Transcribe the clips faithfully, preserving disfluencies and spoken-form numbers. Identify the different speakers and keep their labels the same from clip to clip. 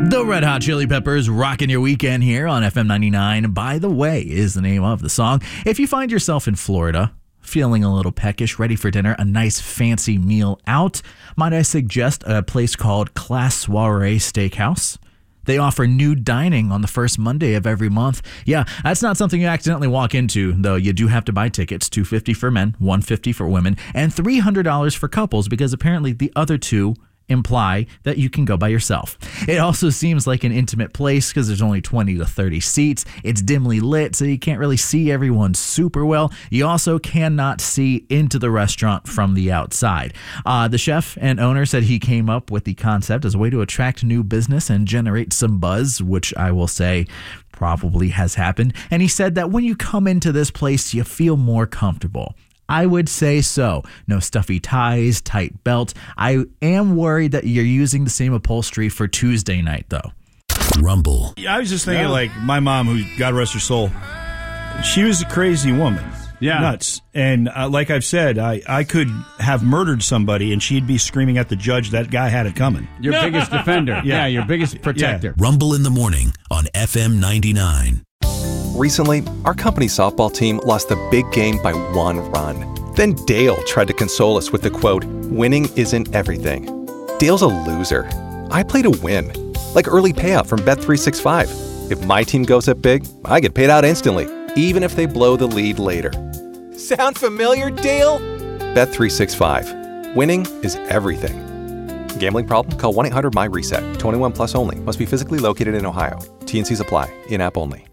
Speaker 1: The Red Hot Chili Peppers rocking your weekend here on F M ninety-nine. By the way, is the name of the song. If you find yourself in Florida, feeling a little peckish, ready for dinner, a nice fancy meal out, might I suggest a place called Class Soiree Steakhouse? They offer new dining on the first Monday of every month. Yeah, that's not something you accidentally walk into, though. You do have to buy tickets, two hundred fifty dollars for men, one hundred fifty dollars for women, and three hundred dollars for couples, because apparently the other two imply that you can go by yourself. It also seems like an intimate place because there's only twenty to thirty seats. It's dimly lit, so you can't really see everyone super well. You also cannot see into the restaurant from the outside. Uh, the chef and owner said he came up with the concept as a way to attract new business and generate some buzz, which I will say probably has happened. And he said that when you come into this place, you feel more comfortable. I would say so. No stuffy ties, tight belt. I am worried that you're using the same upholstery for Tuesday night, though.
Speaker 2: Rumble.
Speaker 3: Yeah, I was just thinking,
Speaker 4: Yeah.
Speaker 3: like, my mom, who, God rest her soul, she was a crazy woman.
Speaker 4: Yeah.
Speaker 3: Nuts. And uh, like I've said, I, I could have murdered somebody and she'd be screaming at the judge that guy had it coming.
Speaker 4: Your biggest defender.
Speaker 3: Yeah.
Speaker 4: Yeah, your biggest protector.
Speaker 2: Rumble in the morning on F M ninety-nine.
Speaker 5: Recently, our company softball team lost the big game by one run. Then Dale tried to console us with the quote, "Winning isn't everything." Dale's a loser. I play to win. Like early payout from Bet three sixty-five. If my team goes up big, I get paid out instantly, even if they blow the lead later. Sound familiar, Dale? Bet three sixty-five. Winning is everything. Gambling problem? Call one eight hundred M Y reset. twenty-one plus only. Must be physically located in Ohio. T N Cs apply. In-app only.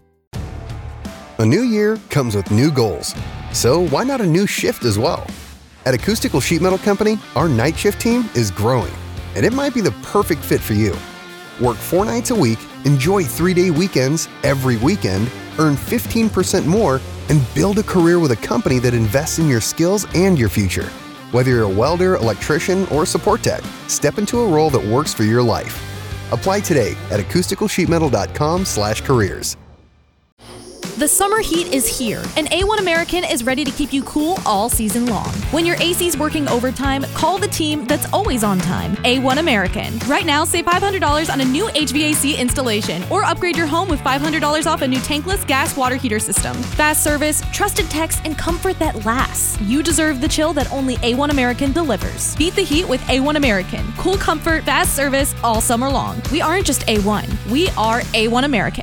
Speaker 6: A new year comes with new goals. So why not a new shift as well? At Acoustical Sheet Metal Company, our night shift team is growing, and it might be the perfect fit for you. Work four nights a week, enjoy three-day weekends every weekend, earn fifteen percent more, and build a career with a company that invests in your skills and your future. Whether you're a welder, electrician, or support tech, step into a role that works for your life. Apply today at acoustical sheet metal dot com slash careers.
Speaker 7: The summer heat is here, and A one American is ready to keep you cool all season long. When your A C's working overtime, call the team that's always on time, A one American. Right now, save five hundred dollars on a new H V A C installation, or upgrade your home with five hundred dollars off a new tankless gas water heater system. Fast service, trusted techs, and comfort that lasts. You deserve the chill that only A one American delivers. Beat the heat with A one American. Cool comfort, fast service all summer long. We aren't just A one, we are A one American.